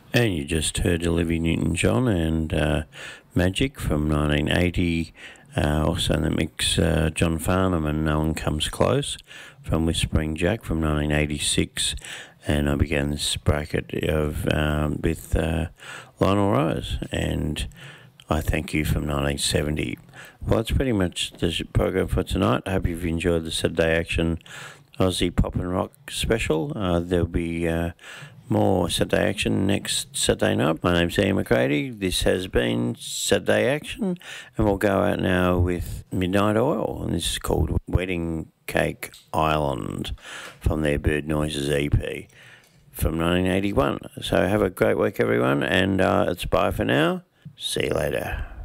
And you just heard Olivia Newton-John and Magic from 1980. Also in the mix, John Farnham and No One Comes Close from Whispering Jack from 1986. And I began this bracket with Lionel Rose and I Thank You from 1970. Well, that's pretty much the program for tonight. I hope you've enjoyed the Saturday Action Aussie Pop and Rock special. There'll be more Saturday Action next Saturday night. My name's Ian McCready. This has been Saturday Action, and we'll go out now with Midnight Oil, and this is called Wedding Cake Island from their Bird Noises EP from 1981. So have a great week, everyone, and it's bye for now. See you later.